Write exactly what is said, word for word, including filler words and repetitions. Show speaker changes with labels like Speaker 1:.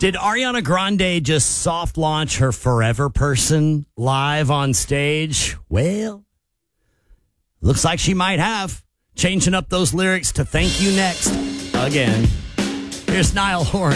Speaker 1: Did Ariana Grande just soft launch her Forever Person live on stage? Well, looks like she might have. Changing up those lyrics to Thank You Next again. Here's Niall Horan.